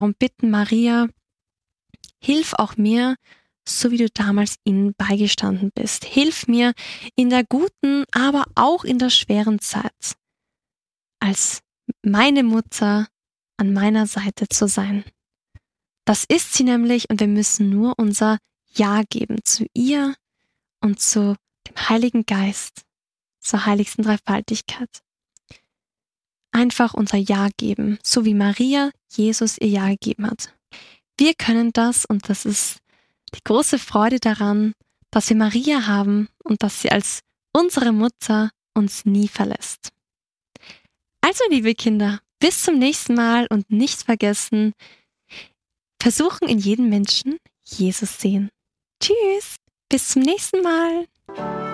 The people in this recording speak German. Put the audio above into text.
und bitten, Maria, hilf auch mir, so wie du damals ihnen beigestanden bist. Hilf mir in der guten, aber auch in der schweren Zeit, als meine Mutter an meiner Seite zu sein. Das ist sie nämlich und wir müssen nur unser Ja geben zu ihr und zu dem Heiligen Geist, zur heiligsten Dreifaltigkeit. Einfach unser Ja geben, so wie Maria Jesus ihr Ja gegeben hat. Wir können das und das ist die große Freude daran, dass wir Maria haben und dass sie als unsere Mutter uns nie verlässt. Also, liebe Kinder, bis zum nächsten Mal und nicht vergessen, versuchen in jedem Menschen Jesus sehen. Tschüss, bis zum nächsten Mal.